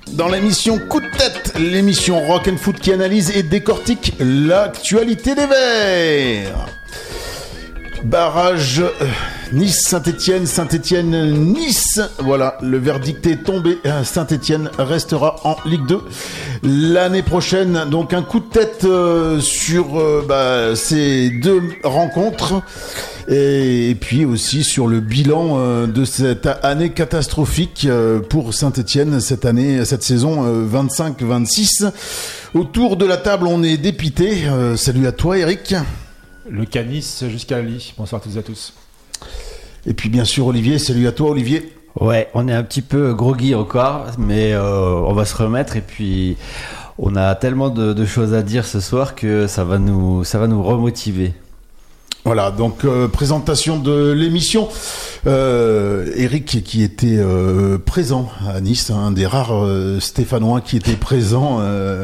Dans l'émission Coup de tête, l'émission Rock and Foot qui analyse et décortique l'actualité des Verts. Barrage Nice-Saint-Étienne, Saint-Étienne-Nice. Voilà, le verdict est tombé. Saint-Étienne restera en Ligue 2 l'année prochaine. Donc un coup de tête sur ces deux rencontres. Et puis aussi sur le bilan de cette année catastrophique pour Saint-Étienne cette saison 25-26. Autour de la table, on est dépité. Salut à toi, Eric. Le Canis jusqu'à Lille. Bonsoir à toutes et à tous. Et puis bien sûr Olivier. Salut à toi, Olivier. Ouais, on est un petit peu groggy encore, mais on va se remettre. Et puis on a tellement de choses à dire ce soir que ça va nous remotiver. Voilà, donc présentation de l'émission. Eric qui était présent à Nice, un des rares Stéphanois qui était présent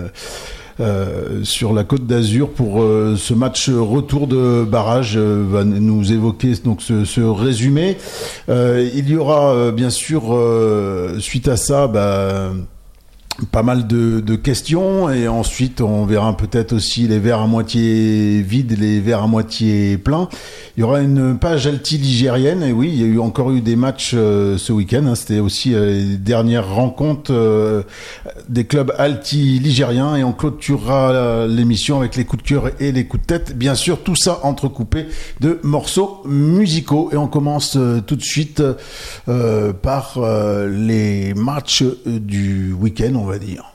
sur la Côte d'Azur pour ce match retour de barrage, va nous évoquer donc ce résumé. Il y aura bien sûr suite à ça pas mal de questions, et ensuite on verra peut-être aussi les verres à moitié vides, les verres à moitié pleins. Il y aura une page alti-ligérienne, et oui, il y a encore eu des matchs ce week-end, hein. C'était aussi les dernières rencontres des clubs alti-ligériens, et on clôturera l'émission avec les coups de cœur et les coups de tête, bien sûr, tout ça entrecoupé de morceaux musicaux. Et on commence tout de suite par les matchs du week-end, on va dire.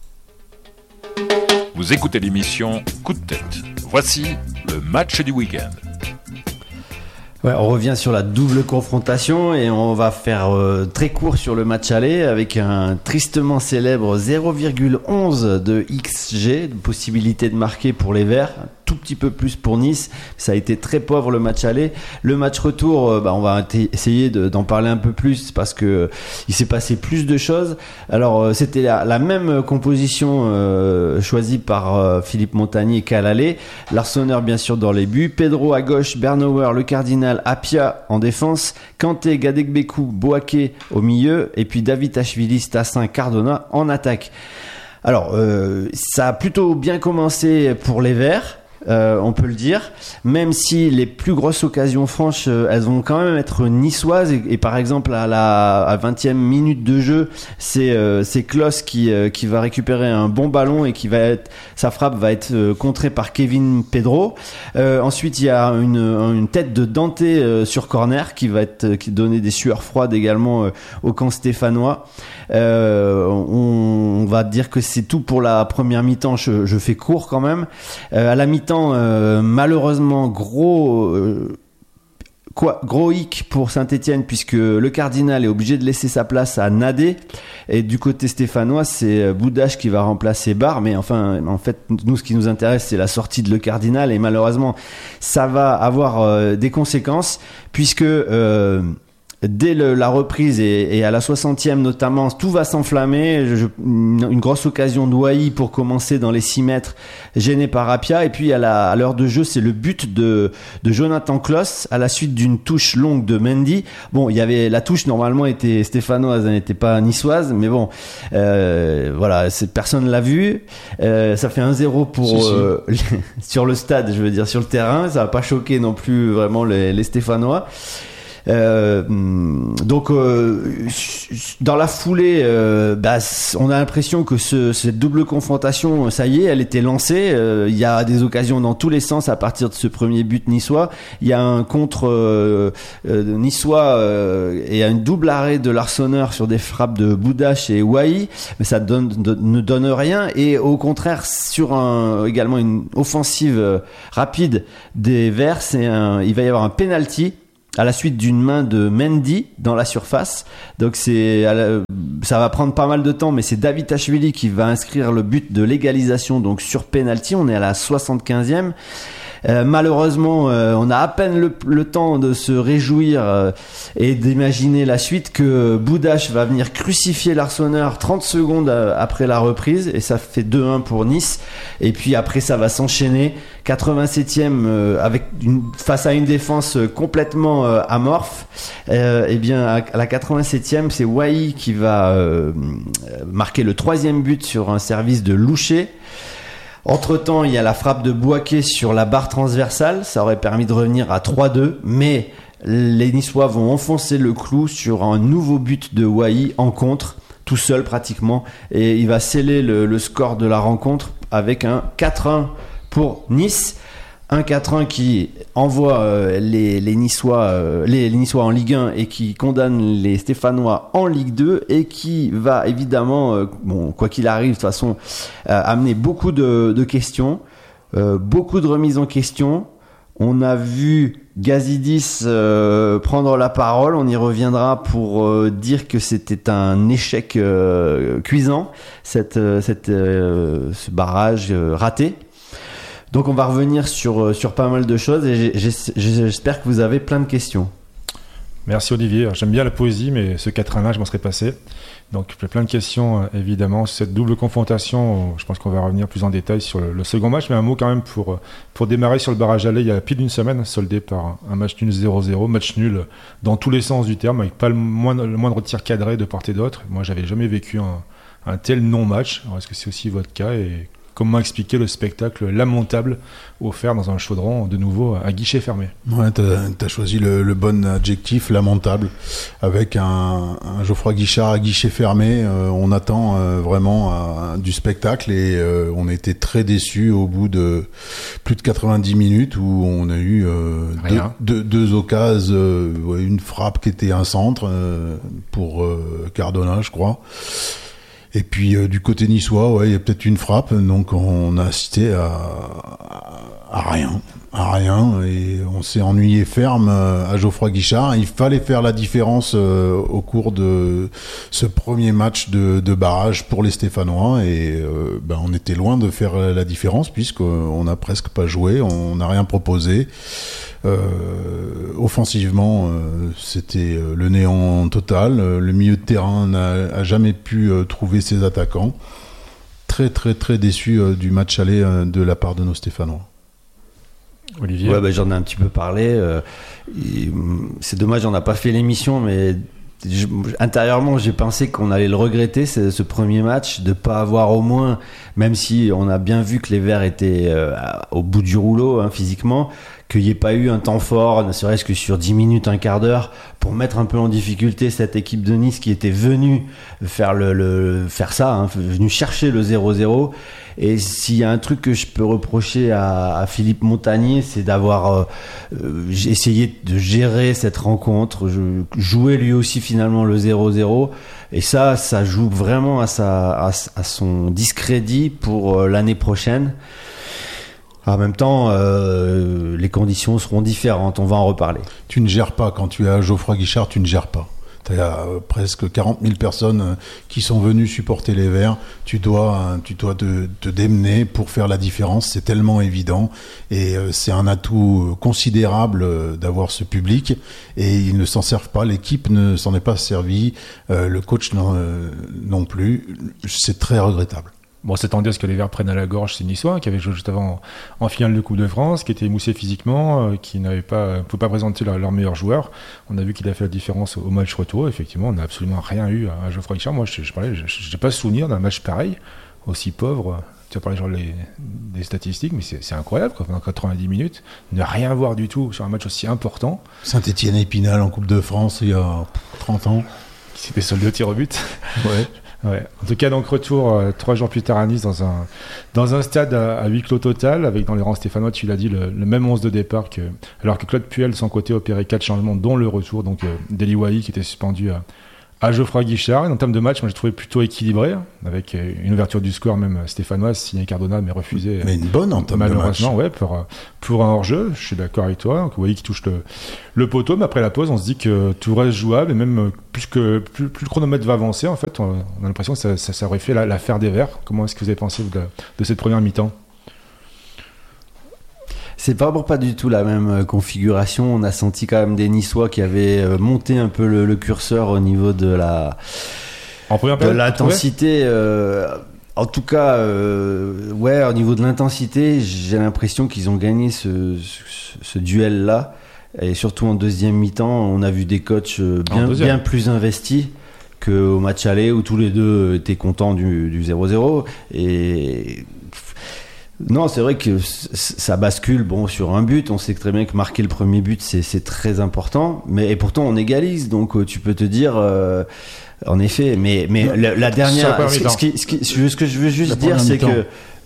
Vous écoutez l'émission Coup de tête. Voici le match du week-end. Ouais, on revient sur la double confrontation et on va faire très court sur le match aller avec un tristement célèbre 0,11 de XG, de possibilité de marquer pour les Verts, un tout petit peu plus pour Nice. Ça a été très pauvre le match aller. Le match retour, on va essayer d'en parler un peu plus parce que il s'est passé plus de choses. Alors c'était la même composition choisie par Philippe Montagnier qu'à l'aller. Larsonneur bien sûr dans les buts, Pedro à gauche, Bernauer, le Cardinal, Apia en défense, Kanté, Gadegbekou, Boaké au milieu, et puis Davitashvili, Stassin, Cardona en attaque. Alors ça a plutôt bien commencé pour les Verts. On peut le dire, même si les plus grosses occasions franches elles vont quand même être niçoises, et par exemple à 20e minute de jeu c'est Klos qui va récupérer un bon ballon et sa frappe va être contrée par Kevin Pedro. Ensuite il y a une tête de Dante sur corner qui donner des sueurs froides également au camp stéphanois. On va dire que c'est tout pour la première mi-temps. Je fais court quand même. À la mi-temps, malheureusement gros hic pour Saint-Étienne, puisque le Cardinal est obligé de laisser sa place à Nadé, et du côté stéphanois c'est Boudache qui va remplacer Barre. Mais enfin en fait nous ce qui nous intéresse c'est la sortie de le Cardinal, et malheureusement ça va avoir des conséquences, puisque dès la reprise et à la 60e notamment, tout va s'enflammer. Une grosse occasion de Wai pour commencer dans les 6 mètres, gêné par Apia, et puis à l'heure de jeu c'est le but de Jonathan Klos à la suite d'une touche longue de Mendy. Bon, il y avait la touche normalement était stéphanoise, elle n'était pas niçoise, mais bon voilà, personne l'a vu. Ça fait 1-0 pour sur le stade, je veux dire sur le terrain, ça va pas choquer non plus vraiment les Stéphanois. Donc dans la foulée on a l'impression que cette double confrontation, ça y est, elle était lancée. Il y a des occasions dans tous les sens à partir de ce premier but niçois. Il y a un contre niçois et un double arrêt de Larsonneur sur des frappes de Boudache et Wai, mais ça ne donne rien. Et au contraire, sur également une offensive rapide des Verts, il va y avoir un penalty à la suite d'une main de Mendy dans la surface. Donc ça va prendre pas mal de temps, mais c'est Davitashvili qui va inscrire le but de l'égalisation, donc sur penalty. On est à la 75e. Malheureusement, on a à peine le temps de se réjouir et d'imaginer la suite, que Boudache va venir crucifier Larsonneur 30 secondes après la reprise, et ça fait 2-1 pour Nice. Et puis après ça va s'enchaîner. 87e face à une défense complètement amorphe. Eh bien à la 87e, c'est Wai qui va marquer le 3e but sur un service de Loucher. Entre-temps, il y a la frappe de Bouaké sur la barre transversale, ça aurait permis de revenir à 3-2, mais les Niçois vont enfoncer le clou sur un nouveau but de Wai en contre, tout seul pratiquement, et il va sceller le score de la rencontre avec un 4-1 pour Nice. Un 4-1 qui envoie les Niçois en Ligue 1 et qui condamne les Stéphanois en Ligue 2 et qui va évidemment, quoi qu'il arrive, de toute façon, amener beaucoup de questions, beaucoup de remises en question. On a vu Gazidis prendre la parole, on y reviendra pour dire que c'était un échec cuisant, ce barrage raté. Donc on va revenir sur pas mal de choses et j'espère que vous avez plein de questions. Merci Olivier, j'aime bien la poésie mais ce 4-1 je m'en serais passé. Donc plein de questions évidemment sur cette double confrontation, je pense qu'on va revenir plus en détail sur le second match, mais un mot quand même pour démarrer sur le barrage aller il y a pile d'une semaine, soldé par un match nul 0-0, match nul dans tous les sens du terme, avec pas le moindre tir cadré de part et d'autre. Moi j'avais jamais vécu un tel non-match, alors est-ce que c'est aussi votre cas et comment expliquer le spectacle lamentable offert dans un chaudron de nouveau à guichet fermé? Ouais, t'as choisi le bon adjectif, lamentable, avec un Geoffroy Guichard à guichet fermé. On attend vraiment du spectacle et on était très déçus au bout de plus de 90 minutes où on a eu deux occasions, une frappe qui était un centre pour Cardona, je crois. Et puis du côté niçois, il y a peut-être une frappe, donc on a assisté à rien, et on s'est ennuyé ferme à Geoffroy Guichard. Il fallait faire la différence au cours de ce premier match de barrage pour les Stéphanois, et on était loin de faire la différence puisqu'on n'a presque pas joué, on n'a rien proposé. Offensivement, c'était le néant total. Le milieu de terrain n'a jamais pu trouver ses attaquants. Très très très déçu du match aller de la part de nos Stéphanois. Olivier. Ouais, j'en ai un petit peu parlé. C'est dommage, on n'a pas fait l'émission, mais intérieurement, j'ai pensé qu'on allait le regretter, ce premier match, de pas avoir au moins, même si on a bien vu que les Verts étaient au bout du rouleau physiquement, qu'il n'y ait pas eu un temps fort, ne serait-ce que sur 10 minutes, un quart d'heure, pour mettre un peu en difficulté cette équipe de Nice qui était venue faire venue chercher le 0-0. Et s'il y a un truc que je peux reprocher à Philippe Montagnier, c'est d'avoir essayé de gérer cette rencontre, jouer lui aussi finalement le 0-0. Et ça joue vraiment à son discrédit pour l'année prochaine. En même temps, les conditions seront différentes, on va en reparler. Tu ne gères pas, quand tu es à Geoffroy Guichard, tu ne gères pas. Tu as presque 40 000 personnes qui sont venues supporter les Verts. Tu dois te démener pour faire la différence, c'est tellement évident. Et c'est un atout considérable d'avoir ce public. Et ils ne s'en servent pas, l'équipe ne s'en est pas servie, le coach non plus. C'est très regrettable. Bon, on s'attendait à ce que les Verts prennent à la gorge ces Niçois, qui avaient joué juste avant en finale de Coupe de France, qui étaient émoussés physiquement, qui ne pouvaient pas présenter leur meilleur joueur. On a vu qu'il a fait la différence au match retour. Effectivement, on n'a absolument rien eu à Geoffroy Guichard. Moi, je n'ai pas souvenir d'un match pareil, aussi pauvre. Tu as parlé genre des statistiques, mais c'est incroyable, quoi. Pendant 90 minutes, ne rien voir du tout sur un match aussi important. Saint-Étienne-Épinal en Coupe de France il y a 30 ans. Qui s'était soldé au tir au but. Ouais. Ouais. En tout cas, donc retour 3 jours plus tard à Nice dans un stade à huis clos total, avec dans les rangs stéphanois, tu l'as dit, le même 11 de départ alors que Claude Puel, de son côté, opérait 4 changements, dont le retour donc d'Eli Wahi qui était suspendu à Geoffroy Guichard. Et en termes de match, moi j'ai trouvé plutôt équilibré, avec une ouverture du score même stéphanoise, signée Cardona, mais refusée. Mais une bonne en termes de match. Malheureusement, ouais, pour un hors-jeu, je suis d'accord avec toi. Donc Wahi qui touche le poteau, mais après la pause, on se dit que tout reste jouable, et même plus le chronomètre va avancer, en fait, on a l'impression que ça aurait fait l'affaire des Verts. Comment est-ce que vous avez pensé de cette première mi-temps ? C'est pas du tout la même configuration. On a senti quand même des Niçois qui avaient monté un peu le curseur au niveau de l'intensité. En tout cas, au niveau de l'intensité, j'ai l'impression qu'ils ont gagné ce duel-là. Et surtout en deuxième mi-temps, on a vu des coachs bien plus investis qu'au match aller où tous les deux étaient contents du 0-0. Et non, c'est vrai que ça bascule sur un but. On sait très bien que marquer le premier but, c'est très important. Et pourtant, on égalise. Donc, tu peux te dire... En effet, mais la dernière, ce que je veux juste dire, c'est que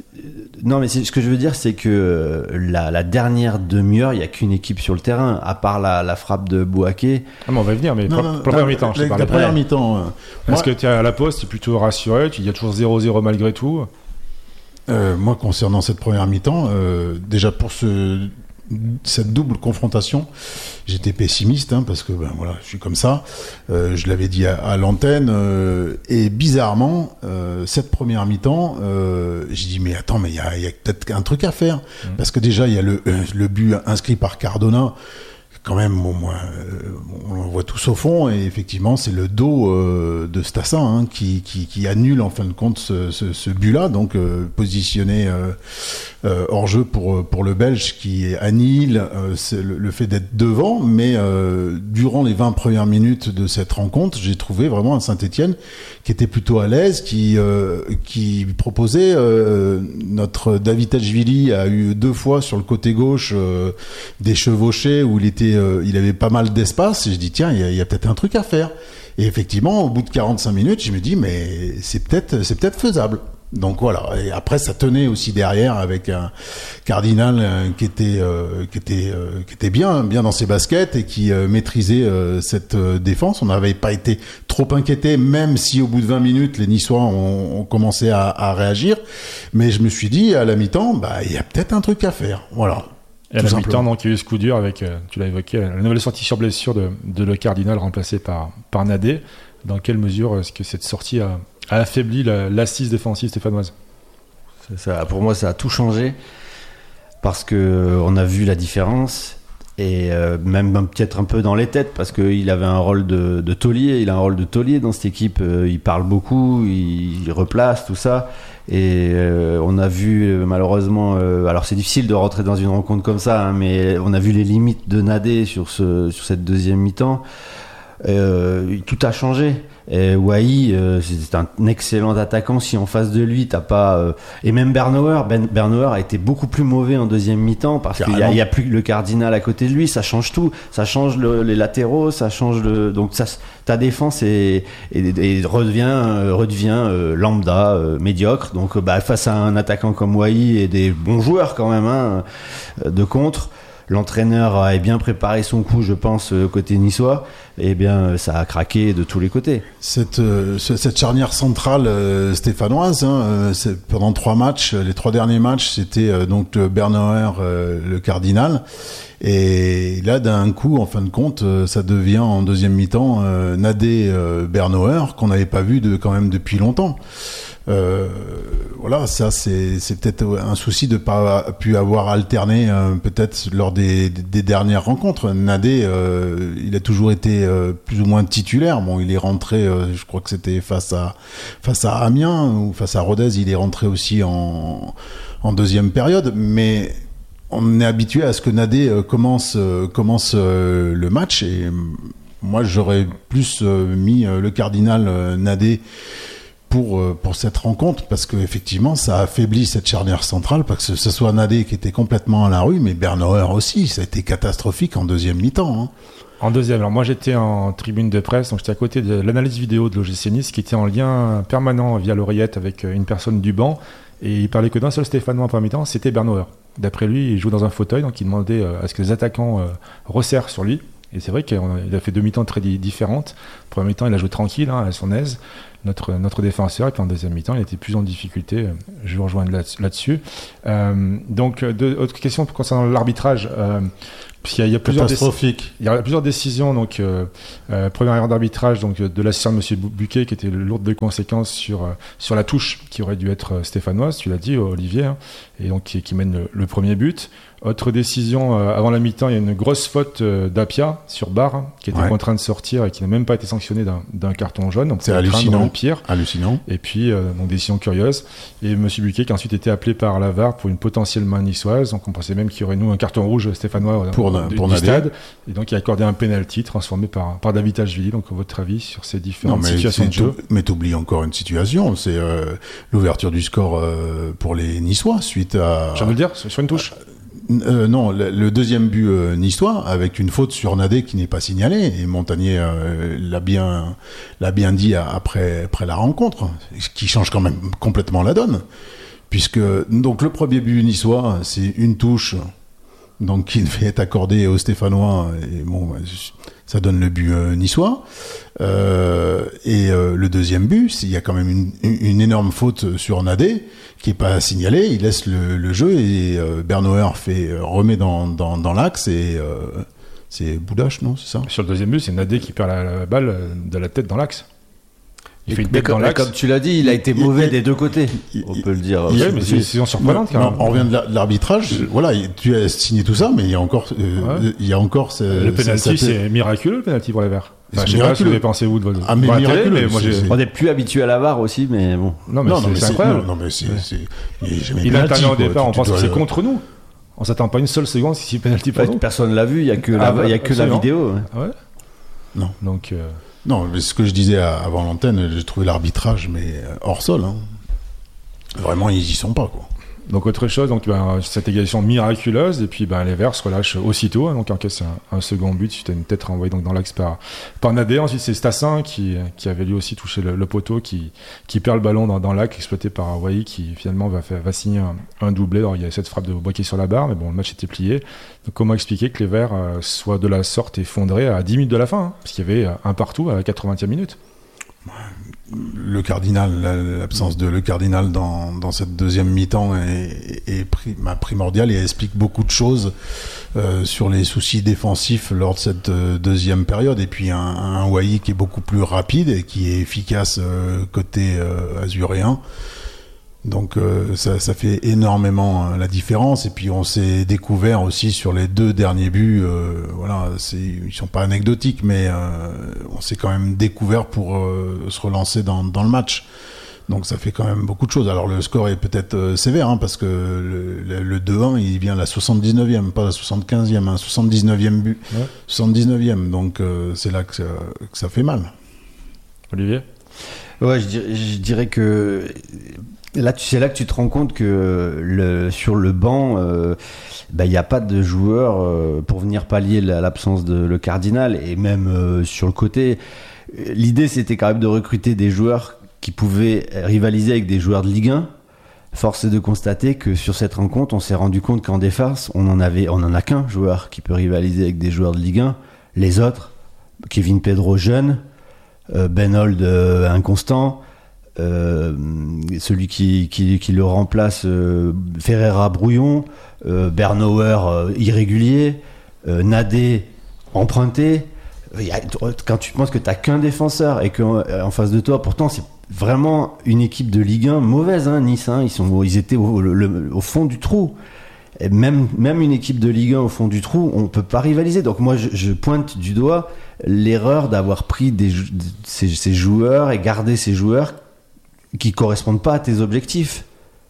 ce que je veux dire, c'est que la dernière demi-heure, il n'y a qu'une équipe sur le terrain, à part la frappe de Bouaké. On va y venir, mais pour la première mi-temps, je te parle. La première mi-temps. Est-ce que tu es à la poste, tu es plutôt rassuré, il y a toujours 0-0 malgré tout? Moi, concernant cette première mi-temps, déjà pour cette double confrontation, j'étais pessimiste parce que je suis comme ça. Je l'avais dit à l'antenne et bizarrement cette première mi-temps, j'ai dit mais attends, mais il y a peut-être un truc à faire parce que déjà il y a le but inscrit par Cardona. Quand même, on le voit tous au fond, et effectivement, c'est le dos de Stassin qui annule en fin de compte ce but-là, donc positionné hors jeu pour le Belge qui annihile le fait d'être devant, mais durant les 20 premières minutes de cette rencontre, j'ai trouvé vraiment un Saint-Étienne qui était plutôt à l'aise, qui proposait. Notre David Tachvili a eu 2 fois sur le côté gauche des chevauchés où il avait pas mal d'espace, et je dis tiens, il y a peut-être un truc à faire. Et effectivement, au bout de 45 minutes, je me dis mais c'est peut-être faisable. Donc voilà. Et après, ça tenait aussi derrière avec un Cardinal qui était bien dans ses baskets et qui maîtrisait cette défense. On n'avait pas été trop inquiété, même si au bout de 20 minutes, les Niçois ont commencé à réagir. Mais je me suis dit à la mi-temps, il y a peut-être un truc à faire. Voilà. Et à la mi-temps, donc, il y a eu ce coup dur avec, tu l'as évoqué, la nouvelle sortie sur blessure de le Cardinal remplacé par Nadé. Dans quelle mesure est-ce que cette sortie a affaibli l'assise défensive stéphanoise? Ça, pour moi, ça a tout changé parce qu'on a vu la différence et même peut-être un peu dans les têtes parce qu'il avait un rôle de taulier. Il a un rôle de taulier dans cette équipe. Il parle beaucoup, il replace tout ça. Et on a vu malheureusement, alors c'est difficile de rentrer dans une rencontre comme ça, mais on a vu les limites de Nadé sur cette deuxième mi-temps. Tout a changé. Wai, c'est un excellent attaquant. Si en face de lui t'as pas et même Bernauer a été beaucoup plus mauvais en deuxième mi-temps parce qu'il y a plus le Cardinal à côté de lui. Ça change tout. Ça change les latéraux. Ça change donc ta défense redevient lambda, médiocre. Donc face à un attaquant comme Wai et des bons joueurs quand même de contre. L'entraîneur a bien préparé son coup, je pense, côté niçois. Et bien, ça a craqué de tous les côtés. Cette charnière centrale stéphanoise, pendant 3 matchs, les 3 derniers matchs, c'était donc Bernauer, le Cardinal. Et là, d'un coup, en fin de compte, ça devient en deuxième mi-temps Nadé, Bernauer, qu'on n'avait pas vu quand même depuis longtemps. Voilà, ça c'est peut-être un souci de pas pu avoir alterné peut-être lors des dernières rencontres. Nadé, il a toujours été plus ou moins titulaire. Bon, il est rentré, je crois que c'était face à Amiens ou face à Rodez, il est rentré aussi en deuxième période, mais on est habitué à ce que Nadé commence le match, et moi j'aurais plus mis le Cardinal Nadé pour cette rencontre, parce que effectivement ça affaiblit cette charnière centrale, parce que ce soit Nadé qui était complètement à la rue, mais Bernauer aussi, ça a été catastrophique en deuxième mi-temps. En deuxième, alors moi j'étais en tribune de presse, donc j'étais à côté de l'analyse vidéo de l'OGC Nice, qui était en lien permanent via l'oreillette avec une personne du banc, et il parlait que d'un seul Stéphanois en première mi-temps, c'était Bernauer. D'après lui, il joue dans un fauteuil, donc il demandait à ce que les attaquants resserrent sur lui. Et c'est vrai qu'il a fait 2 mi-temps très différentes. En première mi-temps, il a joué tranquille, à son aise, notre défenseur. Et puis en deuxième mi-temps, il était plus en difficulté. Je vais rejoindre là-dessus. Donc, autre question concernant l'arbitrage. Puisqu'il y a plusieurs catastrophique. Il y a plusieurs décisions. Donc, première erreur d'arbitrage de l'assistant de M. Buquet, qui était lourde de conséquences sur la touche qui aurait dû être stéphanoise. Tu l'as dit, Olivier, et donc qui mène le premier but. Autre décision, avant la mi-temps, il y a une grosse faute d'Apia sur Barre, qui était contraint de sortir et qui n'a même pas été sanctionné d'un carton jaune. Donc c'est hallucinant. Le pire. Hallucinant. Et puis, donc décision curieuse. Et M. Buquet qui a ensuite été appelé par la VAR pour une potentielle main niçoise. Donc on pensait même qu'il y aurait un carton rouge stéphanois pour du stade. Et donc il a accordé un penalty transformé par David Tachvili. Donc votre avis sur ces différentes situations de jeu? Mais t'oublies encore une situation, c'est l'ouverture du score pour les Niçois suite à... Je viens de le dire, sur une touche. Non, le deuxième but niçois avec une faute sur Nadé qui n'est pas signalée, et Montagnier l'a bien dit après la rencontre, ce qui change quand même complètement la donne, puisque donc le premier but niçois c'est une touche donc qui devait être accordée aux Stéphanois, et bon, ça donne le but niçois, et le deuxième but, il y a quand même une énorme faute sur Nadé qui est pas signalé, il laisse le jeu, et Bernauer remet dans l'axe, et c'est Boudache, non, c'est ça? Sur le deuxième but, c'est Nadé qui perd la balle de la tête dans l'axe. Il fait une tête dans l'axe. Comme tu l'as dit, il a été mauvais des deux côtés, on peut le dire. Oui, mais c'est surprenant quand même. On revient de l'arbitrage, voilà, tu as signé tout ça, mais il y a encore le penalty, c'est miraculeux, le penalty pour les Verts. Enfin, je sais pas ce que vous avez pensé, vous, de votre... Ah, mais miraculeux, mais moi, on n'est plus habitué à la VAR aussi, mais bon. Non, mais c'est incroyable. Non, mais il intervient au départ, on pense que c'est contre nous. On s'attend pas une seule seconde si c'est penalty pour nous. Personne l'a vu, il y a que la vidéo. Ouais. Non. Donc... Non, mais ce que je disais avant l'antenne, j'ai trouvé l'arbitrage hors sol. Hein. Vraiment, ils y sont pas, quoi. Donc autre chose, cette égalisation miraculeuse, et puis les Verts se relâchent aussitôt, donc encaissent un second but suite à une tête renvoyée donc dans l'axe par Nadé. Ensuite c'est Stassin qui avait lui aussi touché le poteau, qui perd le ballon dans l'axe, exploité par Hawaii, qui finalement va signer un doublé. Alors il y a cette frappe de Boaké sur la barre, mais bon, le match était plié. Donc comment expliquer que les Verts soient de la sorte effondrés à 10 minutes de la fin, hein, parce qu'il y avait un partout à la 80e minute? Le Cardinal, l'absence de Le Cardinal dans cette deuxième mi-temps est primordiale, et explique beaucoup de choses sur les soucis défensifs lors de cette deuxième période. Et puis un Hawaii qui est beaucoup plus rapide et qui est efficace côté azuréen. Donc ça fait énormément la différence. Et puis on s'est découvert aussi sur les deux derniers buts, voilà, ils sont pas anecdotiques, mais on s'est quand même découvert pour se relancer dans le match. Donc ça fait quand même beaucoup de choses. Alors le score est peut-être sévère, hein, parce que le 2-1 il vient à la 79e, pas la 75e, hein, 79e but, ouais. 79e. Donc c'est là que ça fait mal. Olivier? Ouais, je dirais que là, c'est là que tu te rends compte que sur le banc, il n'y a pas de joueurs pour venir pallier l'absence de Le Cardinal, et même sur le côté. L'idée, c'était quand même de recruter des joueurs qui pouvaient rivaliser avec des joueurs de Ligue 1. Force est de constater que sur cette rencontre, on s'est rendu compte qu'en défense, on en a qu'un joueur qui peut rivaliser avec des joueurs de Ligue 1. Les autres, Kevin Pedro jeune, Ben Hold inconstant, celui qui le remplace, Ferreira brouillon, Bernauer irrégulier, Nadé emprunté. Quand tu penses que t'as qu'un défenseur et qu'en face de toi, pourtant c'est vraiment une équipe de Ligue 1 mauvaise, hein, Nice, hein, ils étaient au fond du trou. Et même une équipe de Ligue 1 au fond du trou, on peut pas rivaliser. Donc moi je pointe du doigt l'erreur d'avoir pris ces joueurs et gardé ces joueurs qui correspondent pas à tes objectifs.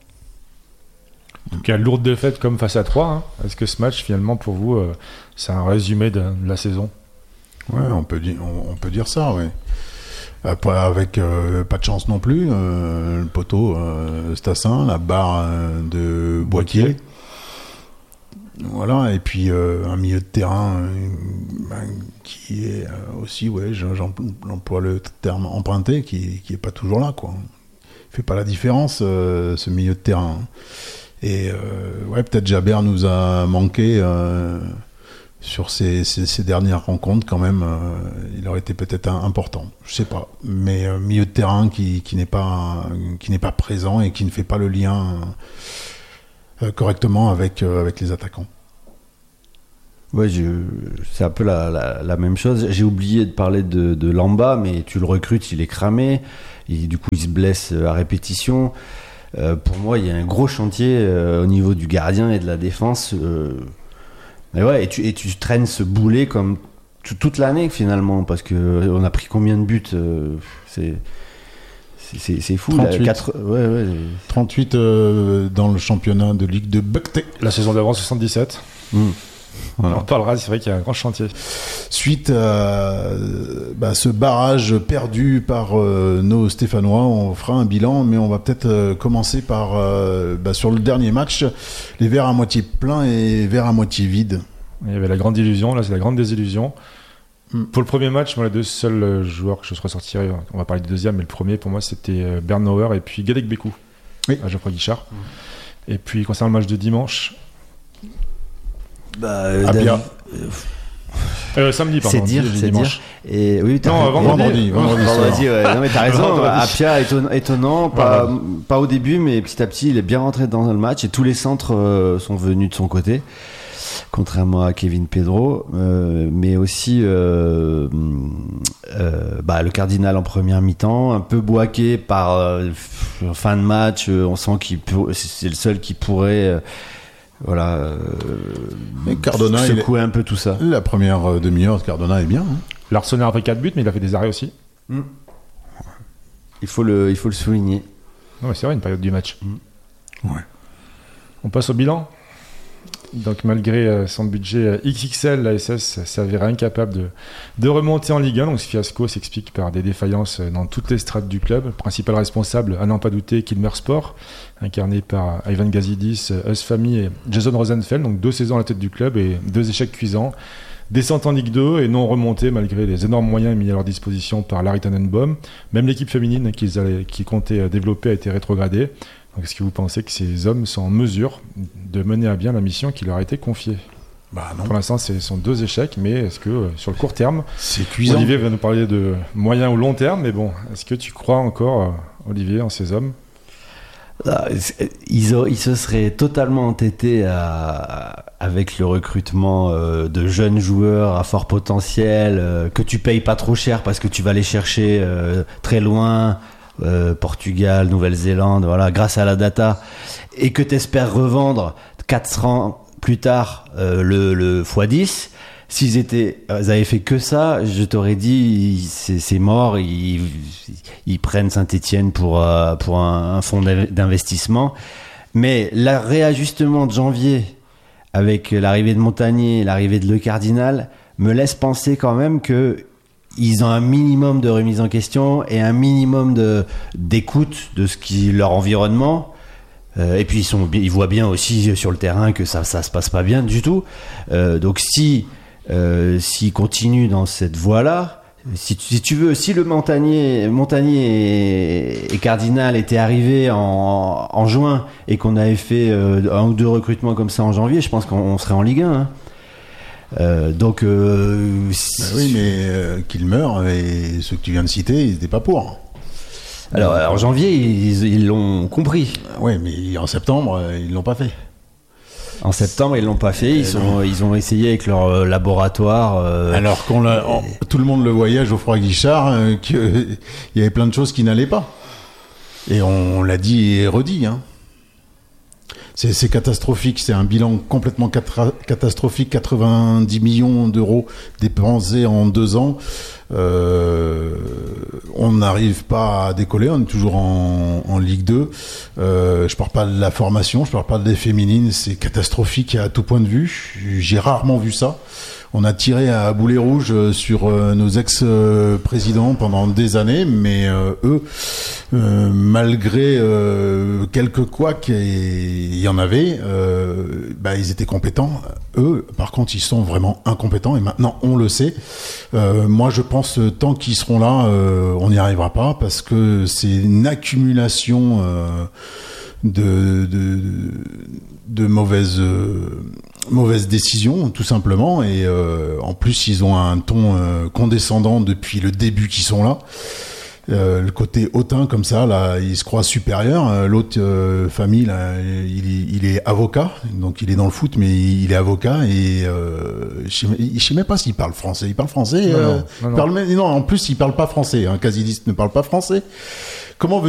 Donc, une lourde défaite comme face à 3. Hein. Est-ce que ce match, finalement, pour vous, c'est un résumé de la saison? Ouais, on peut dire ça, ouais. Avec pas de chance non plus. Le poteau Stassin, la barre de Boaké. Voilà, et puis un milieu de terrain qui est aussi, ouais, j'emploie le terme emprunté, qui est pas toujours là, quoi. Il fait pas la différence, ce milieu de terrain. Et ouais, peut-être Jabber nous a manqué sur ces dernières rencontres, quand même. Il aurait été peut-être important, je sais pas. Mais milieu de terrain qui n'est pas présent et qui ne fait pas le lien correctement avec les attaquants. Ouais, c'est un peu la même chose. J'ai oublié de parler de Lamba, mais tu le recrutes, il est cramé. Du coup, il se blesse à répétition. Pour moi, il y a un gros chantier au niveau du gardien et de la défense. Mais ouais, et tu traînes ce boulet comme toute l'année finalement, parce que on a pris combien de buts c'est fou. 38. Là, 38 dans le championnat de Ligue de Buckté. La saison d'avant, 77. Voilà. On en parlera, c'est vrai qu'il y a un grand chantier. Suite à ce barrage perdu par nos Stéphanois, on fera un bilan, mais on va peut-être commencer par sur le dernier match, les verres à moitié pleins et verres à moitié vides. Il y avait la grande illusion, là c'est la grande désillusion. Pour le premier match, moi, les deux seuls joueurs que je ressortirais, on va parler du deuxième, mais le premier pour moi c'était Bernauer et puis Gadec Bécou, à Geoffroy Guichard. Et puis concernant le match de dimanche, samedi, pardon. C'est dire. Et oui, vendredi. Ouais. Non mais t'as raison. Apia étonnant, pas au début, mais petit à petit, il est bien rentré dans le match et tous les centres sont venus de son côté, contrairement à Kevin Pedro, mais aussi le Cardinal en première mi-temps, un peu boaqué par fin de match. On sent c'est le seul qui pourrait. Mais Cardona secouer un peu tout ça. La première demi-heure, Cardona est bien. L'Arsenal a pris 4 buts, mais il a fait des arrêts aussi. Il faut le souligner. Non, mais c'est vrai, une période du match. Ouais. On passe au bilan. Donc malgré son budget XXL, la SS s'avérait incapable de remonter en Ligue 1. Donc ce fiasco s'explique par des défaillances dans toutes les strates du club. Le principal responsable, à n'en pas douter, Kilmer Sport, incarné par Ivan Gazidis, Özfami et Jason Rosenfeld. Donc 2 saisons à la tête du club et 2 échecs cuisants. Descente en Ligue 2 et non remontée malgré les énormes moyens mis à leur disposition par Larry Tannenbaum. Même l'équipe féminine qu'ils comptaient développer a été rétrogradée. Donc, est-ce que vous pensez que ces hommes sont en mesure de mener à bien la mission qui leur a été confiée ? Non. Pour l'instant, ce sont 2 échecs, mais est-ce que sur le court terme, c'est cuisant. Olivier va nous parler de moyen ou long terme, mais bon, est-ce que tu crois encore, Olivier, en ces hommes ? Ils se seraient totalement entêtés avec le recrutement de jeunes joueurs à fort potentiel que tu payes pas trop cher parce que tu vas les chercher très loin. Portugal, Nouvelle-Zélande, voilà, grâce à la data, et que tu espères revendre 4 ans plus tard le x10. S'ils avaient fait que ça, je t'aurais dit c'est mort, ils prennent Saint-Étienne pour un fonds d'investissement. Mais le réajustement de janvier avec l'arrivée de Montagnier, l'arrivée de Le Cardinal me laisse penser quand même que ils ont un minimum de remise en question et un minimum d'écoute de ce qui leur environnement. Et puis ils voient bien aussi sur le terrain que ça se passe pas bien du tout. Donc s'ils continuent dans cette voie-là, si tu veux, si le Montagnier et Cardinal étaient arrivés en juin et qu'on avait fait 1 ou 2 recrutements comme ça en janvier, je pense qu'on serait en Ligue 1. Hein. Oui, mais Kilmer et ceux que tu viens de citer, ils n'étaient pas pour. Alors en janvier, ils l'ont compris. Oui, mais en septembre, ils l'ont pas fait. En septembre, ils l'ont pas fait. Ils ont essayé avec leur laboratoire. Alors tout le monde le voyait, Geoffroy Guichard, qu'il y avait plein de choses qui n'allaient pas. Et on l'a dit et redit. Hein. C'est catastrophique, c'est un bilan complètement catastrophique, 90 millions d'euros dépensés en 2 ans. On n'arrive pas à décoller, on est toujours en Ligue 2. Je parle pas de la formation, je parle pas des féminines, c'est catastrophique à tout point de vue. J'ai rarement vu ça. On a tiré à boulet rouge sur nos ex-présidents pendant des années, mais eux, malgré quelques couacs, et il y en avait, ils étaient compétents. Eux, par contre, ils sont vraiment incompétents, et maintenant, on le sait. Moi, je pense, tant qu'ils seront là, on n'y arrivera pas, parce que c'est une accumulation de mauvaises décisions, tout simplement, et en plus ils ont un ton condescendant depuis le début qu'ils sont là. Le côté hautain comme ça, là, il se croit supérieur. L'autre famille, là, il est avocat, donc il est dans le foot, mais il est avocat, et je sais même pas s'il parle français. Il parle français. Non. En plus, il parle pas français. Casiliste ne parle pas français. Comment